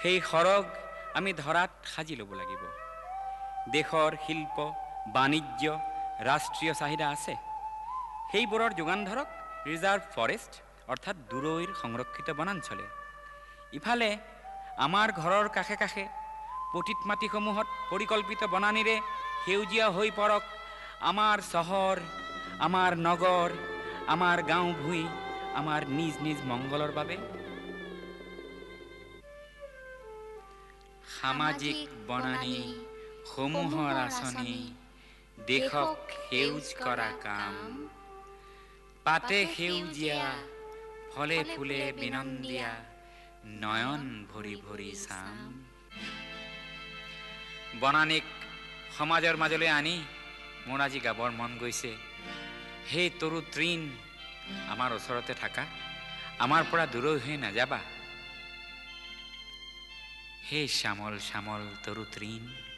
সেই সৰগ আমি ধৰাত সাজি ল'ব লাগিব। দেশৰ শিল্প বাণিজ্য ৰাষ্ট্ৰীয় চাহিদা আছে, সেইবোৰৰ যোগান ধৰক ৰিজাৰ্ভ ফৰেষ্ট অৰ্থাৎ দূৰৈৰ সংৰক্ষিত বনাঞ্চলে। ইফালে আমাৰ ঘৰৰ কাষে কাষে পতিত মাটিসমূহত পৰিকল্পিত বনানীৰে সেউজীয়া হৈ পৰক আমাৰ চহৰ, আমাৰ নগৰ, আমাৰ গাঁও ভূঁই, আমাৰ নিজ নিজ মংগলৰ বাবে। সামাজিক বনানী সমূহৰ আঁচনি, দেশক সেউজ কৰা কাম, পাতে সেউজীয়া ফলে ফুলে বিনন্দীয়া, নয়ন ভৰি ভৰি চাম। বনানীক সমাজৰ মাজলৈ আনি মোৰ আজি গাবৰ মন গৈছে। সেই তৰু তৃণ আমাৰ ওচৰতে থাকা, আমাৰ পৰা দূৰৈ হৈ নাযাবা। হে শ্যামল শ্যামল তৰু তৃণ।